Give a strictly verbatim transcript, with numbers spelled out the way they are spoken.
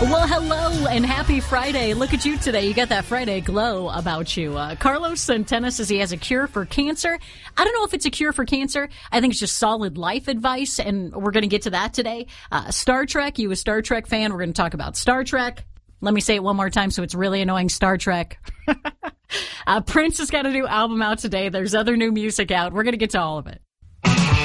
Well, hello and happy Friday. Look at you today. You got that Friday glow about you. Uh, Carlos Santana says he has a cure for cancer. I don't know if it's a cure for cancer. I think it's just solid life advice, and we're going to get to that today. Uh, Star Trek, you a Star Trek fan? We're going to talk about Star Trek. Let me say it one more time so it's really annoying. Star Trek. uh, Prince has got a new album out today. There's other new music out. We're going to get to all of it.